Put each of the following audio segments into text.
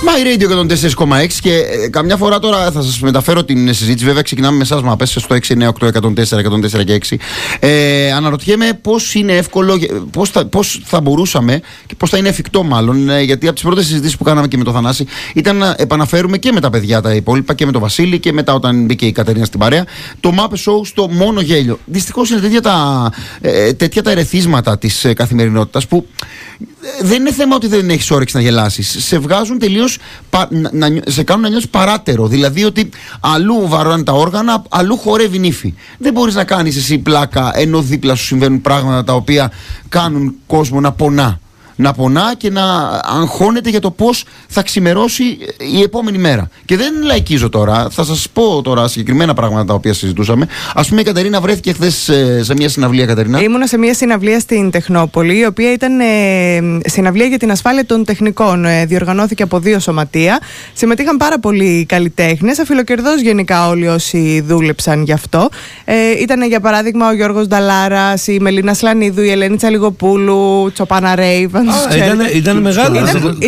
My Radio 104,6 και καμιά φορά τώρα θα σας μεταφέρω την συζήτηση. Βέβαια, ξεκινάμε με εσάς, μα πέστε στο 698-104 και 6. Αναρωτιέμαι πώς είναι εύκολο, πώς θα μπορούσαμε και πώς θα είναι εφικτό, μάλλον. Γιατί από τις πρώτες συζητήσεις που κάναμε και με τον Θανάση ήταν να επαναφέρουμε και με τα παιδιά τα υπόλοιπα και με τον Βασίλη και μετά όταν μπήκε η Κατερίνα στην παρέα το Muppet Show στο μόνο γέλιο. Δυστυχώς είναι τέτοια τα ερεθίσματα της καθημερινότητας που δεν είναι θέμα ότι δεν έχεις όρεξη να γελάσεις. Σε βγάζουν τελείως, σε κάνουν να νιώσεις παράτερο. Δηλαδή ότι αλλού βαράνε τα όργανα, αλλού χορεύει νύφη. Δεν μπορείς να κάνεις εσύ πλάκα ενώ δίπλα σου συμβαίνουν πράγματα τα οποία κάνουν κόσμο να πονά. Να πονά και να αγχώνεται για το πώς θα ξημερώσει η επόμενη μέρα. Και δεν λαϊκίζω τώρα, θα σας πω τώρα συγκεκριμένα πράγματα τα οποία συζητούσαμε. Ας πούμε, η Κατερίνα βρέθηκε χθες σε μια συναυλία, Κατερίνα. Ήμουνα σε μια συναυλία στην Τεχνόπολη, η οποία ήταν συναυλία για την ασφάλεια των τεχνικών. Διοργανώθηκε από 2 σωματεία. Συμμετείχαν πάρα πολλοί καλλιτέχνες, αφιλοκερδώς γενικά όλοι όσοι δούλεψαν γι' αυτό. Ήταν για παράδειγμα ο Γιώργος Νταλάρας, η Μελίνα Σλανίδου, η Ελένη Τσαλιγοπούλου, Τσοπάνα Ρέιβαν. Ήταν μεγάλα.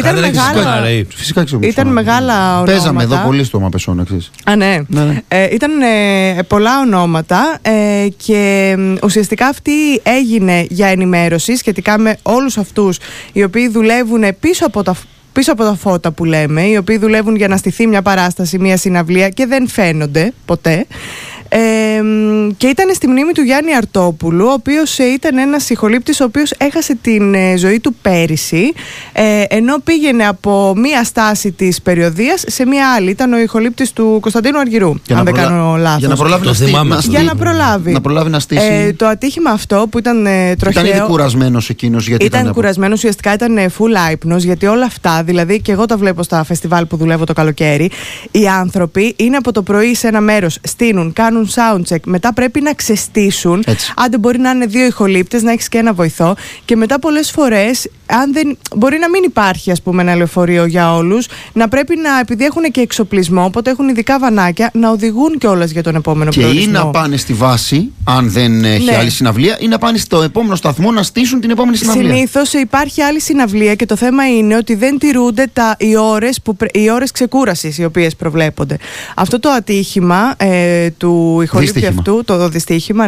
Ήταν μεγάλα ονόματα. Παίζαμε εδώ πολύ στο Μαπεσόν, εξής. Ναι. Ήταν πολλά ονόματα και ουσιαστικά αυτή έγινε για ενημέρωση σχετικά με όλους αυτούς οι οποίοι δουλεύουν πίσω από τα φώτα που λέμε, οι οποίοι δουλεύουν για να στηθεί μια παράσταση, μια συναυλία και δεν φαίνονται ποτέ. Και ήταν στη μνήμη του Γιάννη Αρτόπουλου, ο οποίος ήταν ένας ηχολήπτης ο οποίος έχασε την ζωή του πέρυσι, ενώ πήγαινε από μία στάση της περιοδίας σε μία άλλη. Ήταν ο ηχολήπτης του Κωνσταντίνου Αργυρού, αν δεν κάνω λάθος. Για να προλάβει να προλάβει να στήσει. Το ατύχημα αυτό που ήταν τροχαίο. Ήταν ήδη κουρασμένος εκείνος. Ήταν κουρασμένος, ουσιαστικά ήταν full άυπνος, γιατί όλα αυτά, δηλαδή και εγώ τα βλέπω στα φεστιβάλ που δουλεύω το καλοκαίρι, οι άνθρωποι είναι από το πρωί σε ένα μέρος, στείνουν, κάνουν soundcheck, μετά πρέπει να ξεστήσουν. Άντε μπορεί να είναι 2 ηχολήπτες, να έχεις και ένα βοηθό, και μετά πολλές φορές, αν δεν, μπορεί να μην υπάρχει ας πούμε ένα λεωφορείο για όλους, να πρέπει να, επειδή έχουν και εξοπλισμό, οπότε έχουν ειδικά βανάκια, να οδηγούν κιόλας για τον επόμενο προορισμό. Και ή να πάνε στη βάση, αν δεν έχει άλλη συναυλία, ή να πάνε στο επόμενο σταθμό να στήσουν την επόμενη συναυλία. Συνήθως υπάρχει άλλη συναυλία και το θέμα είναι ότι δεν τηρούνται οι ώρες ξεκούρασης οι οποίες προβλέπονται. Αυτό το ατύχημα του ηχολήπτη αυτού, το δυστύχημα,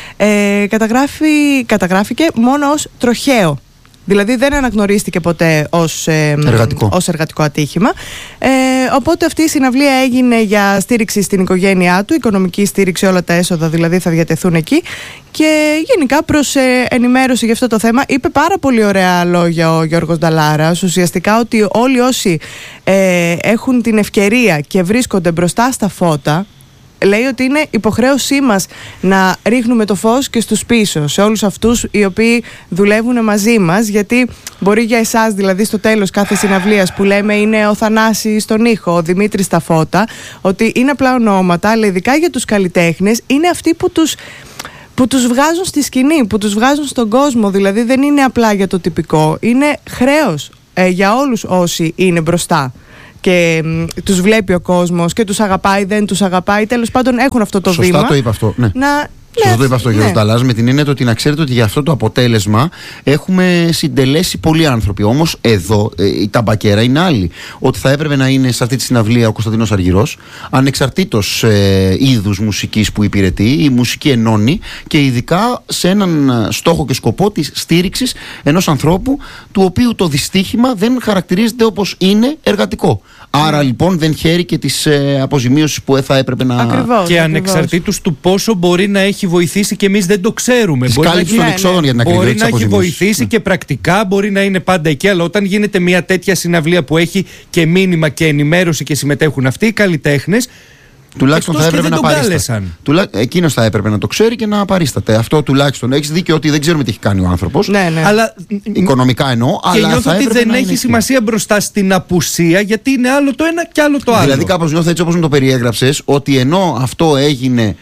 καταγράφηκε μόνο ως τροχαίο. Δηλαδή δεν αναγνωρίστηκε ποτέ ως εργατικό ατύχημα. Οπότε αυτή η συναυλία έγινε για στήριξη στην οικογένειά του, οικονομική στήριξη, όλα τα έσοδα δηλαδή θα διατεθούν εκεί. Και γενικά προς ενημέρωση για αυτό το θέμα είπε πάρα πολύ ωραία λόγια ο Γιώργος Νταλάρας. Ουσιαστικά ότι όλοι όσοι έχουν την ευκαιρία και βρίσκονται μπροστά στα φώτα, λέει ότι είναι υποχρέωσή μας να ρίχνουμε το φως και στους πίσω, σε όλους αυτούς οι οποίοι δουλεύουν μαζί μας, γιατί μπορεί για εσάς δηλαδή στο τέλος κάθε συναυλίας που λέμε είναι ο Θανάσης στον ήχο, ο Δημήτρης στα φώτα, ότι είναι απλά ονόματα, αλλά ειδικά για τους καλλιτέχνες είναι αυτοί που τους βγάζουν στη σκηνή, που τους βγάζουν στον κόσμο, δηλαδή δεν είναι απλά για το τυπικό, είναι χρέος για όλους όσοι είναι μπροστά και τους βλέπει ο κόσμος και τους αγαπάει, δεν τους αγαπάει, τέλος πάντων έχουν αυτό το βήμα. Σωστά το είπα αυτό, ναι. Σωστά το είπα αυτό, Γιώργο Νταλάς, με την έννοια ότι να ξέρετε ότι για αυτό το αποτέλεσμα έχουμε συντελέσει πολλοί άνθρωποι. Όμως εδώ η ταμπακέρα είναι άλλη. Ότι θα έπρεπε να είναι σε αυτή τη συναυλία ο Κωνσταντίνος Αργυρός, ανεξαρτήτως είδους μουσικής που υπηρετεί. Η μουσική ενώνει και ειδικά σε έναν στόχο και σκοπό της στήριξης ενός ανθρώπου του οποίου το δυστύχημα δεν χαρακτηρίζεται όπως είναι εργατικό. Άρα λοιπόν δεν χαίρει και τις αποζημίωσεις που θα έπρεπε να. Ακριβώς, και ανεξαρτήτως του πόσο μπορεί να έχει βοηθήσει και εμείς δεν το ξέρουμε. Μπορεί να έχει βοηθήσει και πρακτικά μπορεί να είναι πάντα εκεί, αλλά όταν γίνεται μια τέτοια συναυλία που έχει και μήνυμα και ενημέρωση και συμμετέχουν αυτοί οι καλλιτέχνες, τουλάχιστον θα έπρεπε να παρίσταται. Εκείνος θα έπρεπε να το ξέρει και να παρίσταται. Αυτό τουλάχιστον. Έχεις δίκιο ότι δεν ξέρουμε τι έχει κάνει ο άνθρωπος. Ναι. Αλλά, οικονομικά εννοώ. Και αλλά νιώθω ότι δεν έχει σημασία μπροστά στην απουσία, γιατί είναι άλλο το ένα και άλλο το άλλο. Δηλαδή, κάπως νιώθω έτσι όπως μου το περιέγραψες, ότι ενώ αυτό έγινε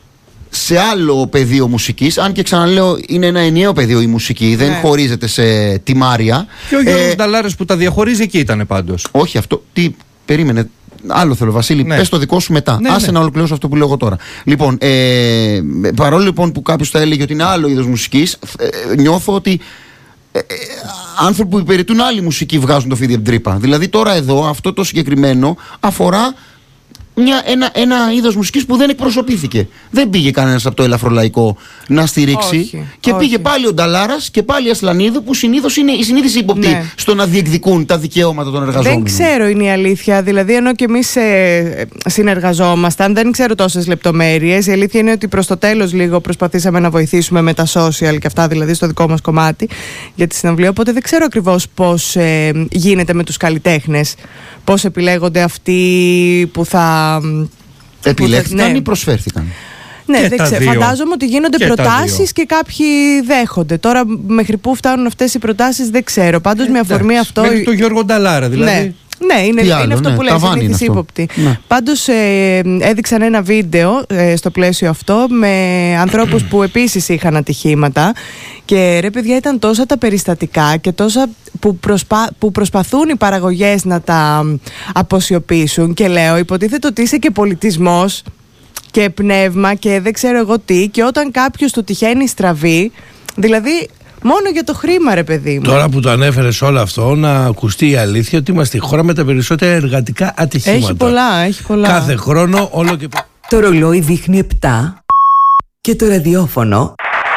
σε άλλο πεδίο μουσικής, αν και ξαναλέω είναι ένα ενιαίο πεδίο η μουσική, δεν χωρίζεται σε τιμάρια. Και ο Γιώργος Νταλάρας που τα διαχωρίζει εκεί ήταν πάντως. Όχι αυτό. Τι περίμενε. Άλλο θέλω, Βασίλη, πες το δικό σου μετά. Άσε να ολοκληρώσω αυτό που λέω εγώ τώρα. Λοιπόν, παρόλο λοιπόν που κάποιος θα έλεγε ότι είναι άλλο είδος μουσικής, νιώθω ότι άνθρωποι που υπηρετούν άλλη μουσική βγάζουν το φίδι από την τρύπα. Δηλαδή τώρα εδώ αυτό το συγκεκριμένο αφορά ένα είδος μουσικής που δεν εκπροσωπήθηκε. Δεν πήγε κανένας από το ελαφρολαϊκό να στηρίξει. Πήγε πάλι ο Νταλάρας και πάλι η Ασλανίδου, που συνήθως είναι η συνήθιση ύποπτη στο να διεκδικούν τα δικαιώματα των εργαζόμενων. Δεν ξέρω, είναι η αλήθεια. Δηλαδή, ενώ και εμείς συνεργαζόμασταν, δεν ξέρω τόσες λεπτομέρειες. Η αλήθεια είναι ότι προς το τέλος λίγο προσπαθήσαμε να βοηθήσουμε με τα social και αυτά, δηλαδή στο δικό μας κομμάτι για τη συναυλία. Οπότε δεν ξέρω ακριβώς πώς γίνεται με τους καλλιτέχνες. Πώς επιλέγονται αυτοί που θα. Επιλέχθηκαν ή προσφέρθηκαν? Ναι, δεν ξέρω. Φαντάζομαι ότι γίνονται προτάσεις και κάποιοι δέχονται. Τώρα, μέχρι πού φτάνουν αυτές οι προτάσεις, δεν ξέρω. Πάντως, με αφορμή αυτό. Μέχρι τον Γιώργο Νταλάρα, δηλαδή. Ναι, είναι αυτό που λέει, συνήθιση ύποπτη. Πάντως έδειξαν ένα βίντεο στο πλαίσιο αυτό με ανθρώπους που επίσης είχαν ατυχήματα και ρε παιδιά, ήταν τόσα τα περιστατικά και τόσα που προσπαθούν οι παραγωγές να τα αποσιωπήσουν, και λέω, υποτίθεται ότι είσαι και πολιτισμός και πνεύμα και δεν ξέρω εγώ τι, και όταν κάποιος του τυχαίνει στραβή, δηλαδή μόνο για το χρήμα, ρε παιδί μου. Τώρα που το ανέφερες όλο αυτό, να ακουστεί η αλήθεια ότι είμαστε η χώρα με τα περισσότερα εργατικά ατυχήματα. Έχει πολλά. Κάθε χρόνο όλο και. Το ρολόι δείχνει 7 και το ραδιόφωνο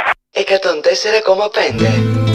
104,5.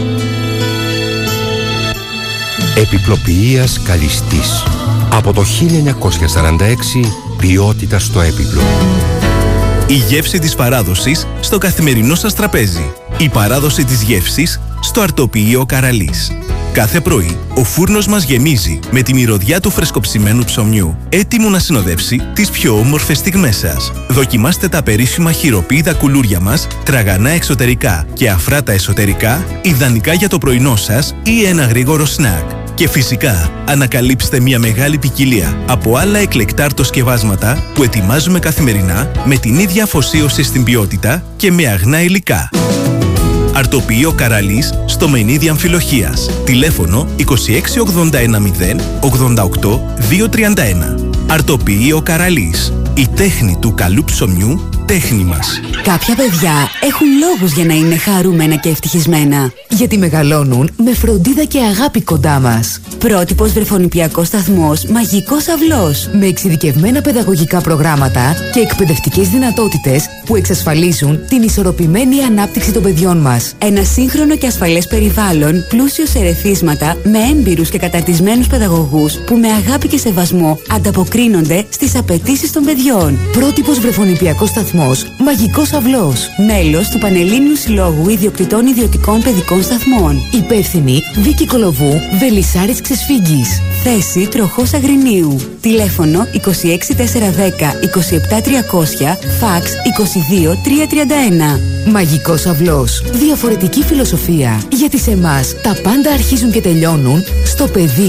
Επιπλοποιείας Καλιστής. Από το 1946, ποιότητα στο έπιπλο. Η γεύση της παράδοσης στο καθημερινό σας τραπέζι. Η παράδοση της γεύσης στο αρτοποιείο Καραλής. Κάθε πρωί ο φούρνος μας γεμίζει με τη μυρωδιά του φρεσκοψημένου ψωμιού, έτοιμο να συνοδεύσει τις πιο όμορφες στιγμές σας. Δοκιμάστε τα περίφημα χειροποίητα κουλούρια μας, τραγανά εξωτερικά και αφράτα εσωτερικά, ιδανικά για το πρωινό σας ή ένα γρήγορο σνακ. Και φυσικά, ανακαλύψτε μια μεγάλη ποικιλία από άλλα εκλεκτά αρτοσκευάσματα που ετοιμάζουμε καθημερινά με την ίδια αφοσίωση στην ποιότητα και με αγνά υλικά. Αρτοποιείο Καραλής στο Μενίδη Αμφιλοχίας. Τηλέφωνο 26810 88 231. Αρτοποιείο Καραλής. Η τέχνη του καλού ψωμιού, τέχνη μας. Κάποια παιδιά έχουν λόγους για να είναι χαρούμενα και ευτυχισμένα. Γιατί μεγαλώνουν με φροντίδα και αγάπη κοντά μας. Πρότυπος βρεφονιπιακός σταθμός Μαγικός Αυλός. Με εξειδικευμένα παιδαγωγικά προγράμματα και εκπαιδευτικές δυνατότητες που εξασφαλίζουν την ισορροπημένη ανάπτυξη των παιδιών μας. Ένα σύγχρονο και ασφαλές περιβάλλον πλούσιο σε ερεθίσματα με έμπειρους και καταρτισμένους παιδαγωγούς που με αγάπη και σεβασμό ανταποκρίνονται στις απαιτήσεις των παιδιών. Πρότυπος βρεφονιπιακός σταθμός Μαγικός Αυλός. Μέλος του Πανελλήνιου Συλλόγου Ιδιοκτητών Ιδιωτικών Παιδικών Σταθμών. Υπεύθυνη Βίκη Κολοβού, Βελισσάρης Ξεσφίγγης. Θέση Τροχός Αγρινίου. Τηλέφωνο 26410 27300, φαξ 22331. Μαγικός Αυλός. Διαφορετική φιλοσοφία. Γιατί σε εμάς τα πάντα αρχίζουν και τελειώνουν στο παιδί.